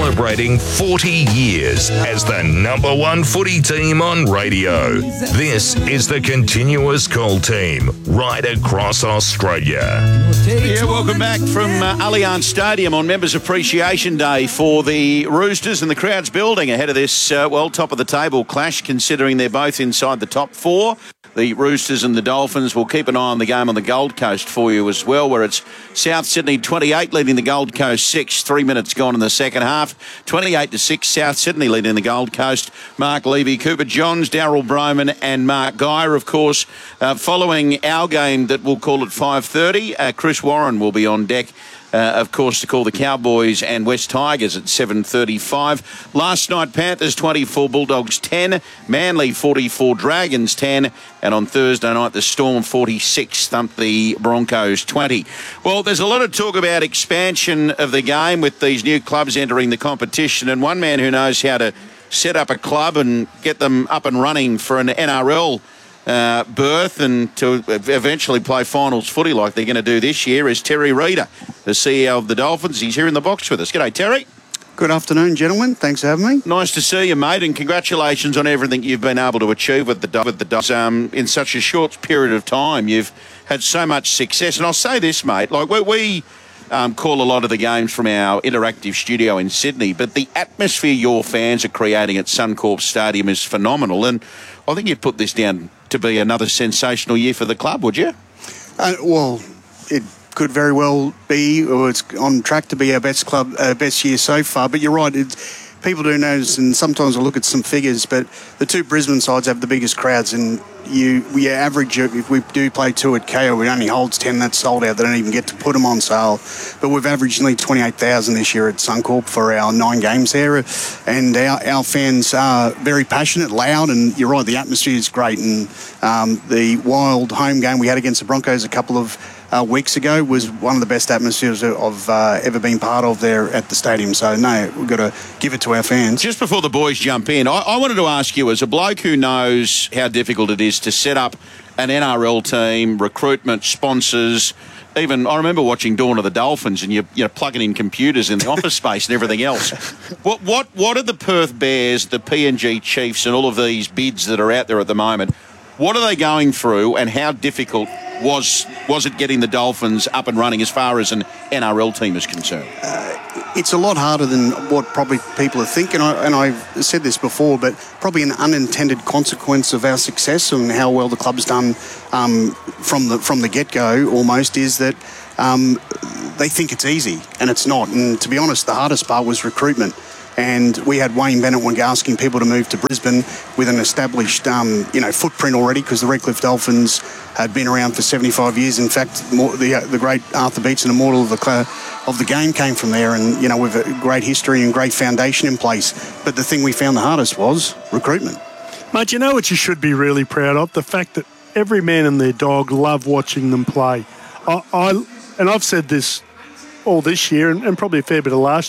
celebrating 40 years as the number one footy team on radio. This is the Continuous Call team right across Australia. Yeah, welcome back from Allianz Stadium on Members Appreciation Day for the Roosters, and the crowd's building ahead of this, top of the table clash, considering they're both inside the top four. The Roosters and the Dolphins. Will keep an eye on the game on the Gold Coast for you as well, where it's South Sydney 28 leading the Gold Coast 6. 3 minutes gone in the second half. 28-6, South Sydney leading the Gold Coast. Mark Levy, Cooper Johns, Darryl Broman and Mark Geyer, of course. Following our game that we'll call at 5:30, Chris Warren will be on deck. Of course, to call the Cowboys and West Tigers at 7:35. Last night, Panthers 24, Bulldogs 10, Manly 44, Dragons 10, and on Thursday night, the Storm 46 thumped the Broncos 20. Well, there's a lot of talk about expansion of the game with these new clubs entering the competition, and one man who knows how to set up a club and get them up and running for an NRL berth and to eventually play finals footy like they're going to do this year is Terry Reader, the CEO of the Dolphins. He's here in the box with us. G'day, Terry. Good afternoon, gentlemen. Thanks for having me. Nice to see you, mate, and congratulations on everything you've been able to achieve with the Dolphins. In such a short period of time, you've had so much success. And I'll say this, mate, like we call a lot of the games from our interactive studio in Sydney, but the atmosphere your fans are creating at Suncorp Stadium is phenomenal, and I think you'd put this down to be another sensational year for the club, would you? Well, it could very well be, or it's on track to be our best year so far. But you're right, people do notice, and sometimes I look at some figures, but the two Brisbane sides have the biggest crowds, and we average, if we do play two at KO, it only holds 10, that's sold out. They don't even get to put them on sale. But we've averaged nearly 28,000 this year at Suncorp for our 9 games there. And our fans are very passionate, loud, and you're right, the atmosphere is great. And the wild home game we had against the Broncos a couple of weeks ago was one of the best atmospheres I've ever been part of there at the stadium. So, no, we've got to give it to our fans. Just before the boys jump in, I wanted to ask you, as a bloke who knows how difficult it is to set up an NRL team, recruitment, sponsors, even I remember watching Dawn of the Dolphins and you're plugging in computers in the office space and everything else. What are the Perth Bears, the PNG Chiefs and all of these bids that are out there at the moment, what are they going through, and how difficult was it getting the Dolphins up and running as far as an NRL team is concerned? It's a lot harder than what probably people are thinking, and I've said this before, but probably an unintended consequence of our success and how well the club's done from the get-go almost is that they think it's easy, and it's not. And to be honest, the hardest part was recruitment. And we had Wayne Bennett asking people to move to Brisbane with an established, footprint already, because the Redcliffe Dolphins had been around for 75 years. In fact, the great Arthur Beetson, immortal of the game, came from there, and we've a great history and great foundation in place. But the thing we found the hardest was recruitment. Mate, you know what you should be really proud of? The fact that every man and their dog love watching them play. And I've said this all this year, and probably a fair bit of last